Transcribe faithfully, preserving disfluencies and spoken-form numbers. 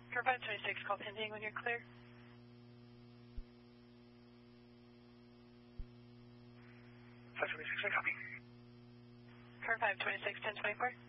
Car five twenty-six, call pending when you're clear. five twenty-six, I copy. Car five twenty-six, ten twenty-four.